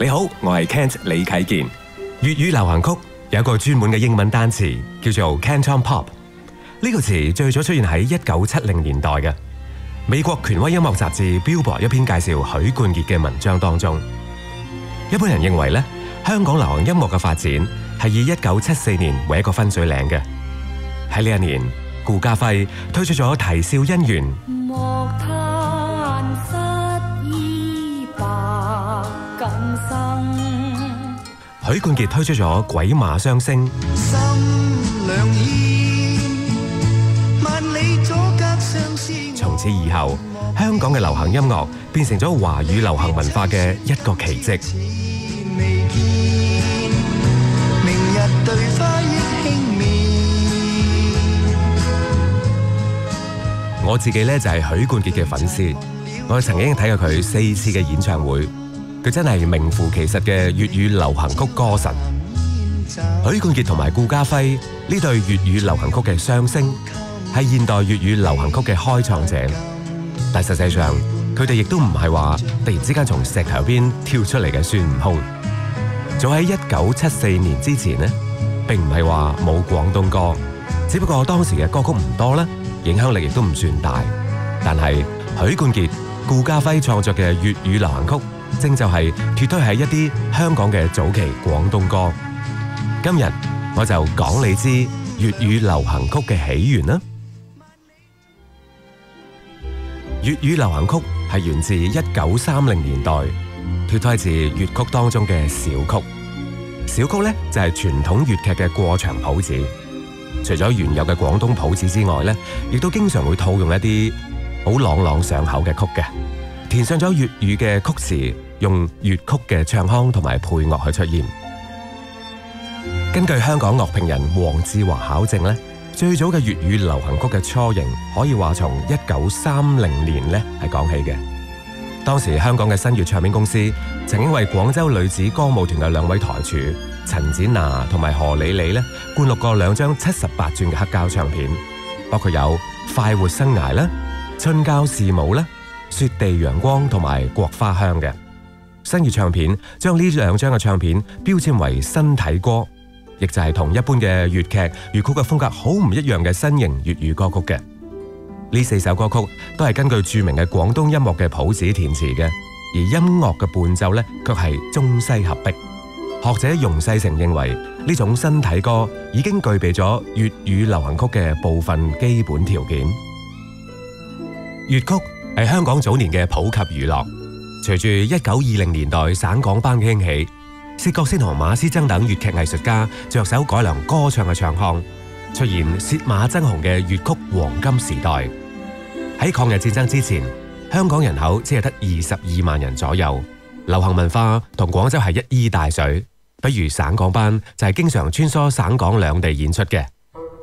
你好，我係 Kent 李啟健。粵語流行曲有一個專門嘅英文單詞叫做 Canton Pop。呢個詞最早出現喺1970年代嘅美國權威音樂雜誌 Billboard 一篇介紹許冠傑嘅文章當中。一般人認為咧，香港流行音樂嘅發展係以1974年為一個分水嶺嘅。喺呢一年，顧嘉輝推出咗《啼笑姻緣》。 莫嘆失意百更生。 許冠傑推出咗《鬼馬雙星》。 心兩意，萬里阻隔相思。 從此以後，香港嘅流行音樂變成咗華語流行文化嘅一個奇蹟。 明日對花憶輕面。 我自己咧就係許冠傑嘅粉絲，我曾經睇過佢4次嘅演唱會，佢真係名副其實嘅粵語流行曲歌神。許冠傑同埋顧嘉輝呢對粵語流行曲嘅雙星，係現代粵語流行曲嘅開創者。但實際上，佢哋亦都唔係話突然之間從石頭邊跳出嚟嘅孫悟空。早喺1974年之前呢，並唔係話冇廣東歌，只不過當時嘅歌曲唔多啦，影響力亦都唔算大。但係許冠傑、顧嘉輝創作嘅粵語流行曲，正就係脫胎喺一啲香港嘅早期廣東歌。今日我就講你知粵語流行曲嘅起源啦。粵語流行曲係源自1930年代，脫胎自粵曲當中嘅小曲。小曲呢，就係傳統粵劇嘅過場譜子。除咗原有嘅廣東譜子之外呢，亦都經常會套用一啲好朗朗上口嘅曲嘅，填上咗粵語嘅曲詞，用粵曲嘅唱腔同埋配樂去出現。根據香港樂評人黃志華考證呢，最早嘅粵語流行曲嘅雛形可以話從1930年呢係講起嘅。當時香港嘅新月唱片公司曾經為廣州女子歌舞團嘅2位台柱陳展娜同埋何莉莉呢灌錄過2張78轉嘅黑膠唱片，包括有《快活生涯》啦、《春郊事務》啦、《雪地陽光》同埋《國花香》嘅。新月唱片將呢2張嘅唱片標籤為新體歌，亦就係同一般嘅粵劇、粵曲嘅風格好唔一樣嘅新型粵語歌曲嘅。呢4首歌曲都係根據著名嘅廣東音樂嘅譜子填詞嘅，而音樂嘅伴奏呢，卻係中西合璧。學者容世成認為呢種新體歌已經具備咗粵語流行曲嘅部分基本條件。粵曲係香港早年嘅普及娛樂，隨住1920年代省港班嘅興起，薛覺先同馬師曾等粵劇藝術家着手改良歌唱嘅唱腔，出現薛馬爭雄嘅粵曲黃金時代。喺抗日戰爭之前，香港人口只係得22萬人左右，流行文化同廣州係一衣帶水，不如省港班就係經常穿梭省港兩地演出嘅。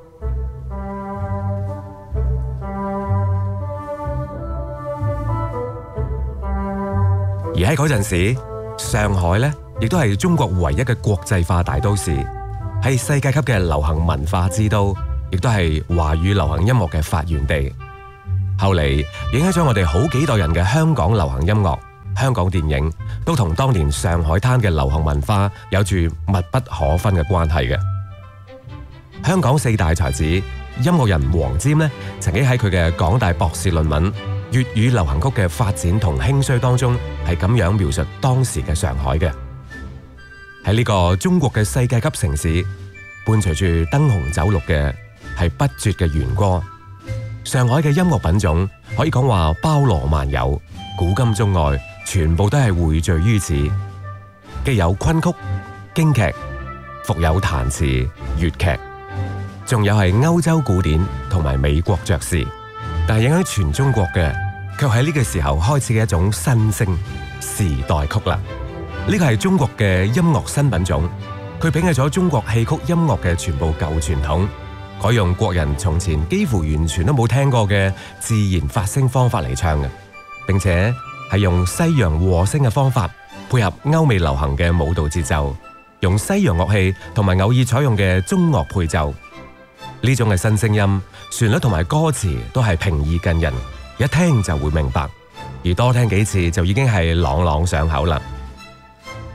而喺嗰陣時，上海呢亦都係中國唯一嘅國際化大都市，係世界級嘅流行文化之都，亦都係華語流行音樂嘅發源地。後嚟影響咗我哋好幾代人嘅香港流行音樂、香港電影，都同當年上海灘嘅流行文化有住密不可分嘅關係嘅。香港4大才子音樂人黃霑呢，曾經喺佢嘅港大博士論文《粵語流行曲嘅發展同興衰》當中，係咁樣描述當時嘅上海嘅。喺呢個中國嘅世界級城市，伴隨住燈紅酒綠嘅係不絕嘅弦歌。上海嘅音樂品種可以講話包羅萬有，古今中外全部都係匯聚於此。既有昆曲、京劇，復有彈詞、粵劇，仲有係歐洲古典同埋美國爵士。但係影響全中國嘅，卻喺呢個時候開始嘅一種新聲時代曲啦。呢個係中國嘅音樂新品種，佢摒棄咗中國戲曲音樂嘅全部舊傳統，改用國人從前幾乎完全都冇聽過嘅自然發聲方法嚟唱嘅，並且係用西洋和聲嘅方法配合歐美流行嘅舞蹈節奏，用西洋樂器同埋偶爾採用嘅中樂配奏。呢種嘅新聲音，旋律同埋歌詞都係平易近人，一聽就會明白，而多聽幾次就已經係朗朗上口啦。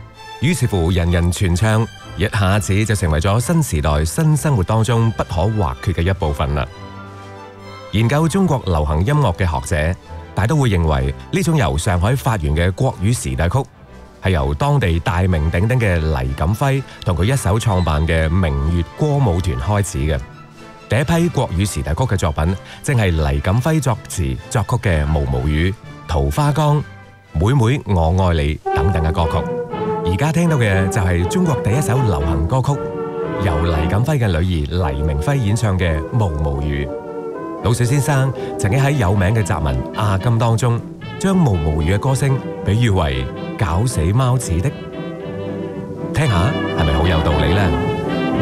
於是乎人人傳唱，一下子就成為咗新時代新生活當中不可或缺嘅一部分啦。研究中國流行音樂嘅學者，大都會認為呢種由上海發源嘅國語時代曲，係由當地大名鼎鼎嘅黎錦輝同佢一手創辦嘅明月歌舞團開始嘅。第一批國語時代曲嘅作品，正係黎錦輝作詞作曲嘅《毛毛雨》、《桃花江》、《妹妹我愛你》等等嘅歌曲。而家聽到嘅就係中國第一首流行歌曲，由黎錦輝嘅女兒黎明輝演唱嘅《毛毛雨》。老舍先生曾經喺有名嘅雜文《阿金》當中，將毛毛雨嘅歌聲比喻為搞死貓似的，聽下係咪好有道理呢？